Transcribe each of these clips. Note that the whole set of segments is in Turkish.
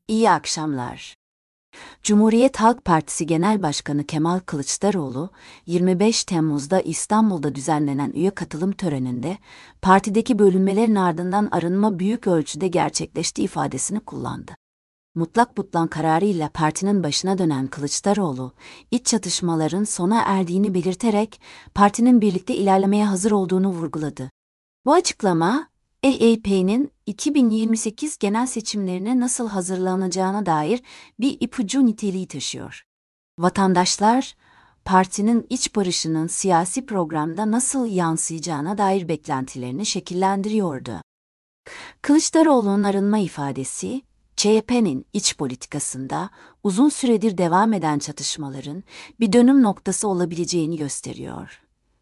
İyi akşamlar. Cumhuriyet Halk Partisi Genel Başkanı Kemal Kılıçdaroğlu, 25 Temmuz'da İstanbul'da düzenlenen üye katılım töreninde, partideki bölünmelerin ardından arınma büyük ölçüde gerçekleşti ifadesini kullandı. Mutlak butlan kararıyla partinin başına dönen Kılıçdaroğlu, iç çatışmaların sona erdiğini belirterek partinin birlikte ilerlemeye hazır olduğunu vurguladı. Bu açıklama, AAP'nin 2028 genel seçimlerine nasıl hazırlanacağına dair bir ipucu niteliği taşıyor. Vatandaşlar, partinin iç barışının siyasi programda nasıl yansıyacağına dair beklentilerini şekillendiriyordu. Kılıçdaroğlu'nun arınma ifadesi, CHP'nin iç politikasında uzun süredir devam eden çatışmaların bir dönüm noktası olabileceğini gösteriyor.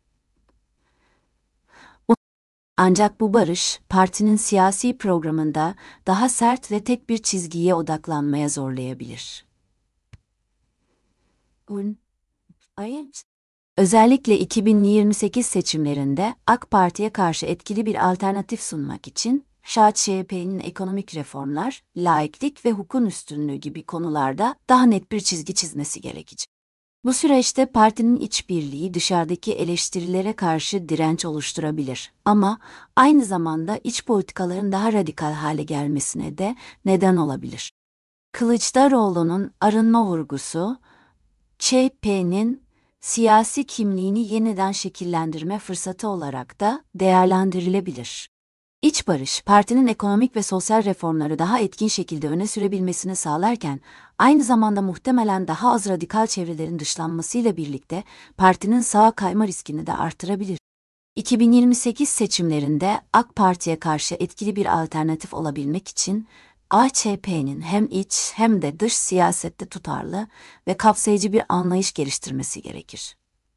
Ancak bu barış, partinin siyasi programında daha sert ve tek bir çizgiye odaklanmaya zorlayabilir. Özellikle 2028 seçimlerinde AK Parti'ye karşı etkili bir alternatif sunmak için, CHP'nin ekonomik reformlar, laiklik ve hukukun üstünlüğü gibi konularda daha net bir çizgi çizmesi gerekecek. Bu süreçte partinin işbirliği dışarıdaki eleştirilere karşı direnç oluşturabilir ama aynı zamanda iç politikaların daha radikal hale gelmesine de neden olabilir. Kılıçdaroğlu'nun arınma vurgusu, CHP'nin siyasi kimliğini yeniden şekillendirme fırsatı olarak da değerlendirilebilir. İç barış, partinin ekonomik ve sosyal reformları daha etkin şekilde öne sürebilmesini sağlarken, aynı zamanda muhtemelen daha az radikal çevrelerin dışlanmasıyla birlikte partinin sağa kayma riskini de artırabilir. 2028 seçimlerinde AK Parti'ye karşı etkili bir alternatif olabilmek için, AKP'nin hem iç hem de dış siyasette tutarlı ve kapsayıcı bir anlayış geliştirmesi gerekir.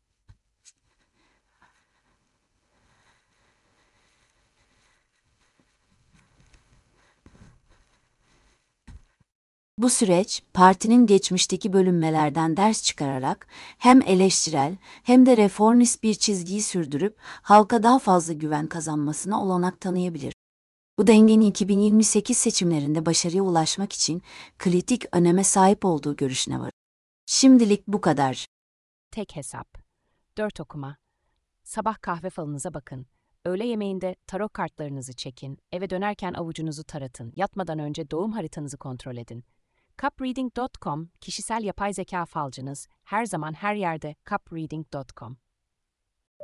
Bu süreç, partinin geçmişteki bölünmelerden ders çıkararak hem eleştirel hem de reformist bir çizgiyi sürdürüp halka daha fazla güven kazanmasına olanak tanıyabilir. Bu dengenin 2028 seçimlerinde başarıya ulaşmak için kritik öneme sahip olduğu görüşüne var. Şimdilik bu kadar. Tek hesap. 4 okuma. Sabah kahve falınıza bakın. Öğle yemeğinde tarot kartlarınızı çekin. Eve dönerken avucunuzu taratın. Yatmadan önce doğum haritanızı kontrol edin. Cupreading.com, kişisel yapay zeka falcınız. Her zaman her yerde cupreading.com.